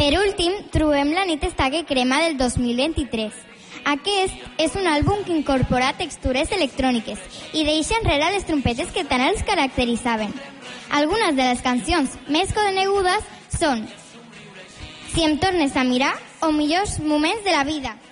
Per últim, trobem La nit està que crema del 2023. Aquest és un àlbum que incorpora textures electròniques i deixa enrere les trompetes que tant els caracteritzaven. Algunes de les cancions més conegudes són Si em tornes a mirar o Millors moments de la vida.